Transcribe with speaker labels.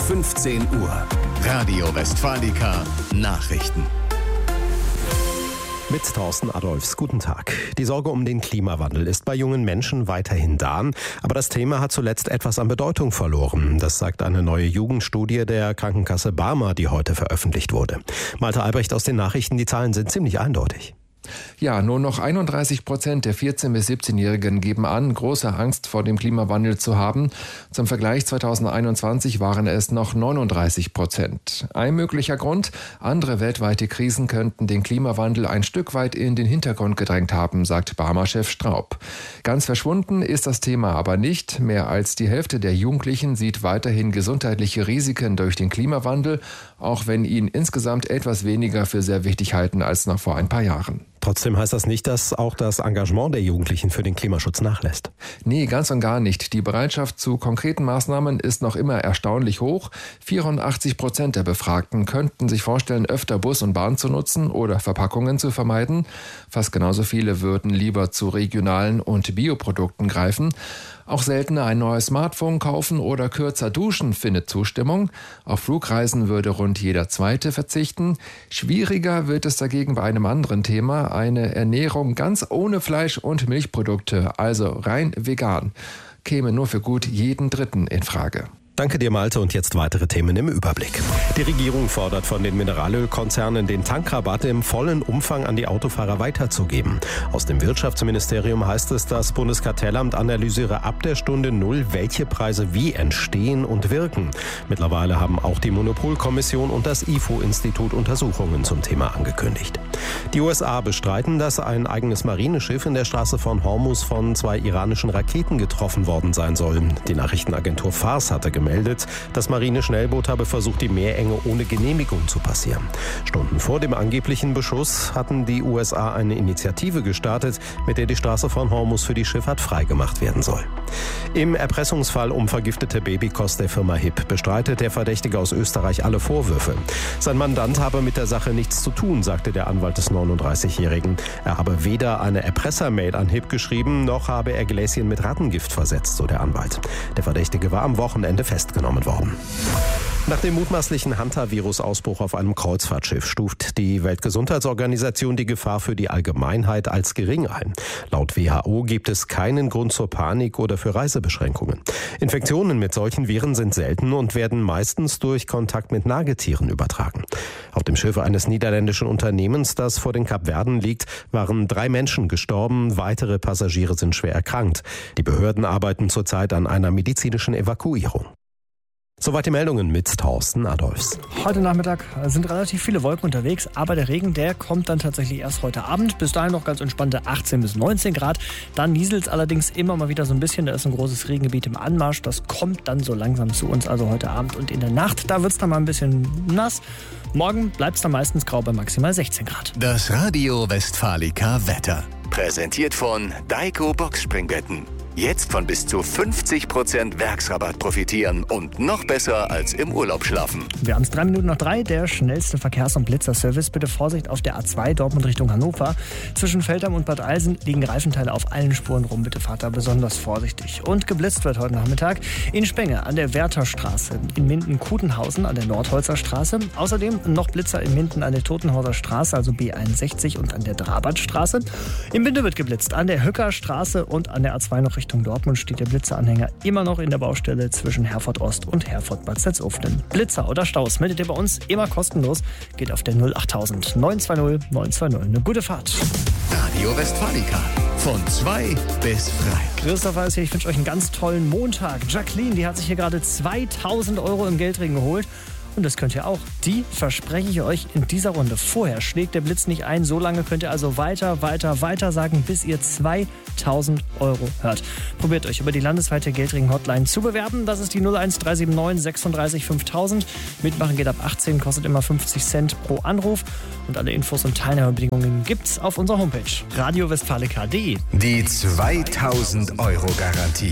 Speaker 1: 15 Uhr. Radio Westfalica Nachrichten.
Speaker 2: Mit Thorsten Adolfs. Guten Tag. Die Sorge um den Klimawandel ist bei jungen Menschen weiterhin da, aber das Thema hat zuletzt etwas an Bedeutung verloren. Das sagt eine neue Jugendstudie der Krankenkasse Barmer, die heute veröffentlicht wurde. Malte Albrecht aus den Nachrichten, die Zahlen sind ziemlich eindeutig.
Speaker 3: Ja, nur noch 31% der 14- bis 17-Jährigen geben an, große Angst vor dem Klimawandel zu haben. Zum Vergleich 2021 waren es noch 39%. Ein möglicher Grund: andere weltweite Krisen könnten den Klimawandel ein Stück weit in den Hintergrund gedrängt haben, sagt Barmer-Chef Straub. Ganz verschwunden ist das Thema aber nicht. Mehr als die Hälfte der Jugendlichen sieht weiterhin gesundheitliche Risiken durch den Klimawandel, auch wenn ihn insgesamt etwas weniger für sehr wichtig halten als noch vor ein paar Jahren.
Speaker 2: Trotzdem heißt das nicht, dass auch das Engagement der Jugendlichen für den Klimaschutz nachlässt.
Speaker 3: Nee, ganz und gar nicht. Die Bereitschaft zu konkreten Maßnahmen ist noch immer erstaunlich hoch. 84% der Befragten könnten sich vorstellen, öfter Bus und Bahn zu nutzen oder Verpackungen zu vermeiden. Fast genauso viele würden lieber zu regionalen und Bioprodukten greifen. Auch seltener ein neues Smartphone kaufen oder kürzer duschen findet Zustimmung. Auf Flugreisen würde rund jeder Zweite verzichten. Schwieriger wird es dagegen bei einem anderen Thema: eine Ernährung ganz ohne Fleisch und Milchprodukte, also rein vegan, käme nur für gut jeden Dritten in Frage.
Speaker 2: Danke dir, Malte, und jetzt weitere Themen im Überblick. Die Regierung fordert von den Mineralölkonzernen, den Tankrabatt im vollen Umfang an die Autofahrer weiterzugeben. Aus dem Wirtschaftsministerium heißt es, das Bundeskartellamt analysiere ab der Stunde Null, welche Preise wie entstehen und wirken. Mittlerweile haben auch die Monopolkommission und das IFO-Institut Untersuchungen zum Thema angekündigt. Die USA bestreiten, dass ein eigenes Marineschiff in der Straße von Hormuz von 2 iranischen Raketen getroffen worden sein soll. Die Nachrichtenagentur Fars hatte gemeldet, das Marineschnellboot habe versucht, die Meerenge ohne Genehmigung zu passieren. Stunden vor dem angeblichen Beschuss hatten die USA eine Initiative gestartet, mit der die Straße von Hormuz für die Schifffahrt freigemacht werden soll. Im Erpressungsfall um vergiftete Babykost der Firma HIP bestreitet der Verdächtige aus Österreich alle Vorwürfe. Sein Mandant habe mit der Sache nichts zu tun, sagte der Anwalt des 39-Jährigen. Er habe weder eine Erpressermail an HIP geschrieben, noch habe er Gläschen mit Rattengift versetzt, so der Anwalt. Der Verdächtige war am Wochenende festgenommen worden. Nach dem mutmaßlichen Hantavirus-Ausbruch auf einem Kreuzfahrtschiff stuft die Weltgesundheitsorganisation die Gefahr für die Allgemeinheit als gering ein. Laut WHO gibt es keinen Grund zur Panik oder für Reisebeschränkungen. Infektionen mit solchen Viren sind selten und werden meistens durch Kontakt mit Nagetieren übertragen. Auf dem Schiff eines niederländischen Unternehmens, das vor den Kapverden liegt, waren 3 Menschen gestorben, weitere Passagiere sind schwer erkrankt. Die Behörden arbeiten zurzeit an einer medizinischen Evakuierung. Soweit die Meldungen mit Thorsten Adolfs.
Speaker 4: Heute Nachmittag sind relativ viele Wolken unterwegs, aber der Regen, der kommt dann tatsächlich erst heute Abend. Bis dahin noch ganz entspannte 18 bis 19 Grad. Dann nieselt es allerdings immer mal wieder so ein bisschen. Da ist ein großes Regengebiet im Anmarsch. Das kommt dann so langsam zu uns, also heute Abend und in der Nacht. Da wird es dann mal ein bisschen nass. Morgen bleibt es dann meistens grau bei maximal 16 Grad.
Speaker 1: Das Radio Westfalica Wetter. Präsentiert von Daiko Boxspringbetten. Jetzt von bis zu 50% Werksrabatt profitieren und noch besser als im Urlaub schlafen.
Speaker 4: Wir haben es 3 Minuten nach 3, der schnellste Verkehrs- und Blitzerservice. Bitte Vorsicht auf der A2 Dortmund Richtung Hannover. Zwischen Feldheim und Bad Eilsen liegen Reifenteile auf allen Spuren rum. Bitte fahrt da besonders vorsichtig. Und geblitzt wird heute Nachmittag in Spenge an der Wertherstraße, in Minden-Kutenhausen an der Nordholzer Straße. Außerdem noch Blitzer in Minden an der Totenhauser Straße, also B61 und an der Drabertstraße. In Binde wird geblitzt an der Hückerstraße und an der A2 noch Richtung Dortmund steht der Blitzeranhänger immer noch in der Baustelle zwischen Herford Ost und Herford Bad Salzuflen. Blitzer oder Staus meldet ihr bei uns immer kostenlos. Geht auf der 08000 920 920. Eine gute Fahrt.
Speaker 1: Radio Westfalica. Von 2 bis frei.
Speaker 4: Christopher ist hier. Ich wünsche euch einen ganz tollen Montag. Jacqueline, die hat sich hier gerade 2000 Euro im Geldring geholt. Und das könnt ihr auch. Die verspreche ich euch in dieser Runde. Vorher schlägt der Blitz nicht ein. So lange könnt ihr also weiter sagen, bis ihr 2000 Euro hört. Probiert euch über die landesweite Geldring-Hotline zu bewerben. Das ist die 01379 36 5000. Mitmachen geht ab 18, kostet immer 50 Cent pro Anruf. Und alle Infos und Teilnahmebedingungen gibt's auf unserer Homepage radiowestfalica.de.
Speaker 1: Die 2000 Euro Garantie.